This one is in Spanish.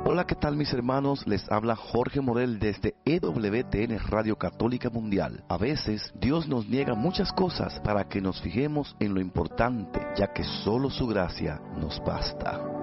Hola, ¿qué tal mis hermanos? Les habla Jorge Morel desde EWTN Radio Católica Mundial. A veces Dios nos niega muchas cosas para que nos fijemos en lo importante, ya que solo su gracia nos basta.